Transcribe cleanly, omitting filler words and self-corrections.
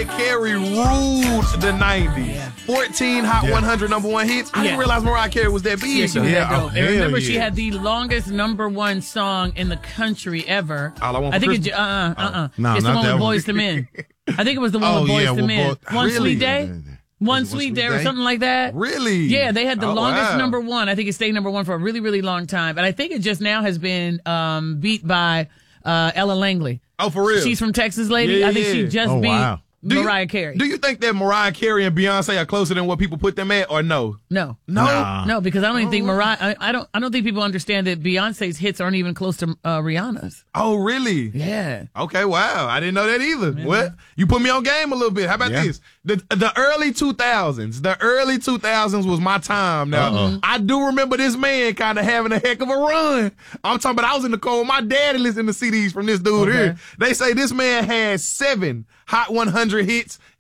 Carey ruled the 90s. Yeah. 14 Hot 100 number one hits. I didn't realize Mariah Carey was that big. Yeah, she was that dope. And remember, yeah. she had the longest number one song in the country ever. All I Want for think Christmas? it's No, it's the not one that with one. Boys to Men. I think it was the one with Boys to Men. One Really? Sweet Day. One Sweet Day or something like that. Really? Yeah, they had the longest wow. number one. I think it stayed number one for a really, really long time. And I think it just now has been beat by Ella Langley. Oh, for real? She's from Texas Lady. Yeah, I think she yeah. just beat wow. Mariah Carey. Do you think that Mariah Carey and Beyonce are closer than what people put them at, or no? No. Nah. Because I don't even think Mariah. I don't think people understand that Beyonce's hits aren't even close to Rihanna's. Oh, really? Yeah. Okay, wow. I didn't know that either. Well, you put me on game a little bit. How about this? The early 2000s. The early 2000s was my time. Now, I do remember this man kind of having a heck of a run. I'm talking about I was in the car with my daddy listening to CDs from this dude here. They say this man had 7 Hot 100 hits